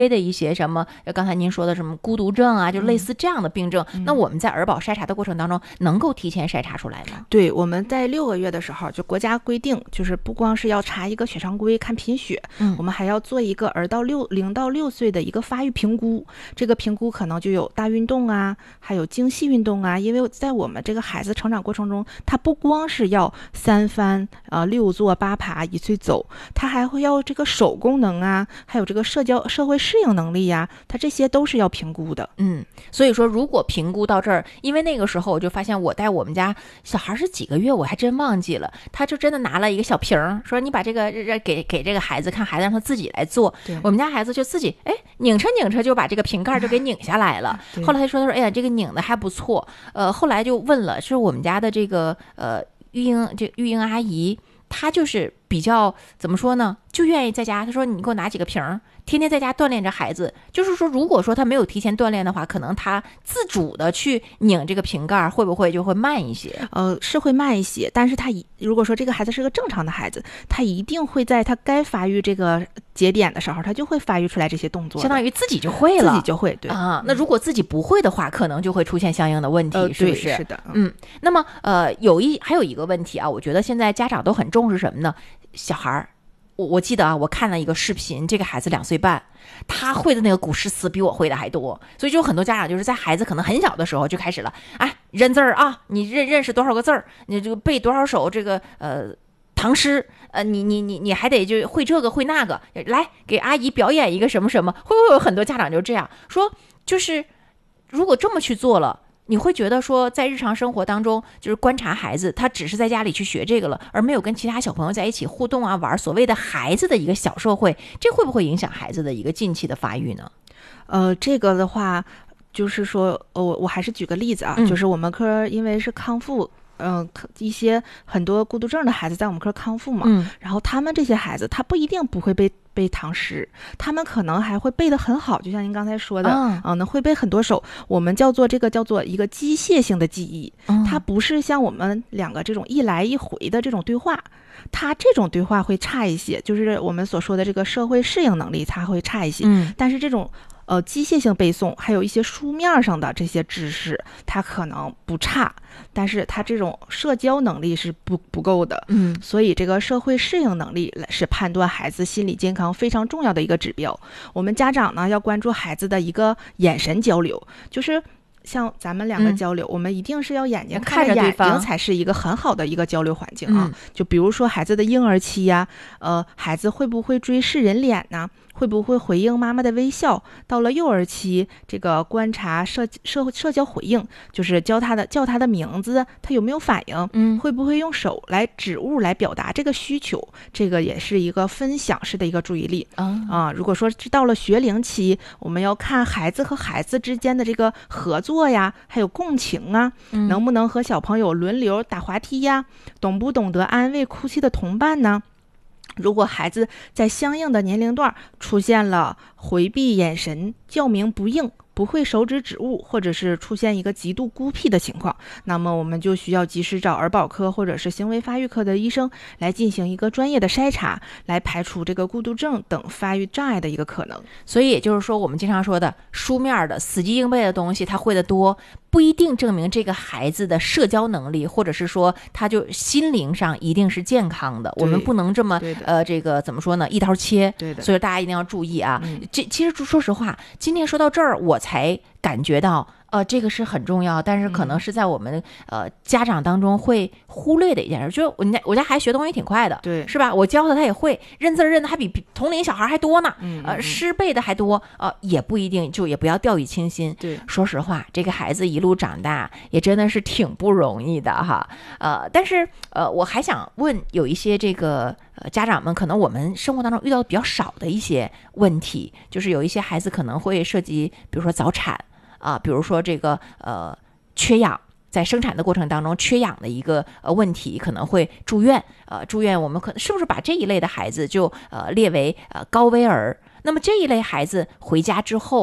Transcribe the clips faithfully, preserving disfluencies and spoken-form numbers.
的一些什么，刚才您说的什么孤独症啊，就类似这样的病症， 嗯、 那我们在儿保筛查的过程当中，能够提前筛查出来吗？ 对，我们在六个月的时候，就国家规定，就是不光是要查一个血常规看贫血， 嗯， 我们还要做一个儿到六零到六岁的一个发育评估。这个评估可能就有大运动啊，还有精细运动啊，因为在我们这个孩子成长过程中，他不光是要三翻啊、呃、六坐八爬一岁走，他还会要这个手功能啊，还有这个社交社会适应能力呀、啊，他这些都是要评估的。 嗯，所以说如果评估到这儿，因为那个时候我就发现我带我们家小孩是几个月，我还真忘记了，他就真的拿了一个小瓶儿，说你把这个给给这个孩子看，孩子让他自己来做。我们家孩子就自己哎拧着拧着就把这个瓶盖就给拧下来了。后来他说他说哎呀这个拧的还不错，呃后来就问了，是我们家的这个呃育婴这育婴阿姨，她就是比较怎么说呢，就愿意在家，她说你给我拿几个瓶儿。天天在家锻炼着孩子，就是说如果说他没有提前锻炼的话，可能他自主的去拧这个瓶盖会不会就会慢一些？ 呃，是会慢一些，但是他如果说这个孩子是个正常的孩子，他一定会在他该发育这个节点的时候，他就会发育出来这些动作， 相当于自己就会了， 自己就会。对啊，那如果自己不会的话，可能就会出现相应的问题， 呃、 是不是？ 是的， 嗯。嗯，那么呃，有一还有一个问题啊，我觉得现在家长都很重视什么呢？小孩。我我记得啊，我看了一个视频，这个孩子两岁半，他会的那个古诗词比我会的还多，所以就很多家长就是在孩子可能很小的时候就开始了，哎，认字儿啊，你认认识多少个字儿，你这个背多少首这个呃唐诗，呃，你你你你还得就会这个会那个，来给阿姨表演一个什么什么，会不会有很多家长就这样说？就是如果这么去做了。你会觉得说在日常生活当中就是观察孩子，他只是在家里去学这个了，而没有跟其他小朋友在一起互动啊，玩所谓的孩子的一个小社会，这会不会影响孩子的一个近期的发育呢？ 呃，这个的话就是说呃，我我还是举个例子啊、 嗯、 就是我们科因为是康复嗯、呃，一些很多孤独症的孩子在我们科康复嘛， 嗯， 然后他们这些孩子他不一定不会背背唐诗，他们可能还会背得很好，就像您刚才说的，嗯、呃，能会背很多首。我们叫做这个叫做一个机械性的记忆， 嗯、 它不是像我们两个这种一来一回的这种对话，它这种对话会差一些，就是我们所说的这个社会适应能力它会差一些， 嗯， 但是这种。呃，机械性背诵，还有一些书面上的这些知识，它可能不差，但是它这种社交能力是不不够的。 嗯， 所以这个社会适应能力是判断孩子心理健康非常重要的一个指标。我们家长呢要关注孩子的一个眼神交流，就是像咱们两个交流，嗯、我们一定是要眼睛看着眼睛才是一个很好的一个交流环境啊。 嗯、 就比如说孩子的婴儿期呀、啊，呃，孩子会不会追视人脸呢？会不会回应妈妈的微笑？到了幼儿期，这个观察社社社交回应，就是教他的叫他的名字，他有没有反应？ 嗯， 会不会用手来指物来表达这个需求？这个也是一个分享式的一个注意力啊、 嗯啊。如果说到了学龄期，我们要看孩子和孩子之间的这个合作呀，还有共情啊， 嗯、 能不能和小朋友轮流打滑梯呀？懂不懂得安慰哭泣的同伴呢？如果孩子在相应的年龄段出现了回避眼神、叫名不应、不会手指指物，或者是出现一个极度孤僻的情况，那么我们就需要及时找儿保科或者是行为发育科的医生来进行一个专业的筛查，来排除这个孤独症等发育障碍的一个可能。 所以也就是说，我们经常说的书面的死记硬背的东西，他会的多，不一定证明这个孩子的社交能力，或者是说他就心灵上一定是健康的。我们不能这么呃，这个怎么说呢？一刀切。 对的。 所以大家一定要注意啊。 嗯、 这其实说实话，今天说到这儿，我才感觉到。呃，这个是很重要，但是可能是在我们、嗯、呃家长当中会忽略的一件事。就是我家我家孩子学东西挺快的， 对， 是吧？我教他他也会认字认的，还比同龄小孩还多呢。 嗯， 呃，诗背的还多，呃，也不一定，就也不要掉以轻心。 对， 说实话，这个孩子一路长大也真的是挺不容易的哈。呃，但是呃，我还想问，有一些这个呃家长们，可能我们生活当中遇到比较少的一些问题，就是有一些孩子可能会涉及，比如说早产。啊，比如说这个呃缺氧，在生产的过程当中缺氧的一个呃问题，可能会住院。呃，住院我们可能是不是把这一类的孩子就呃列为呃高危儿？那么这一类孩子回家之后，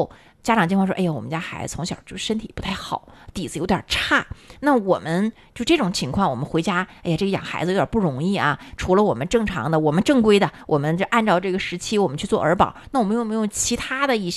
家长经常说，哎呀，我们家孩子从小就身体不太好，底子有点差。那我们就这种情况，我们回家，哎呀，这个养孩子有点不容易啊。除了我们正常的，我们正规的，我们这按照这个时期我们去做儿保，那我们有没有其他的一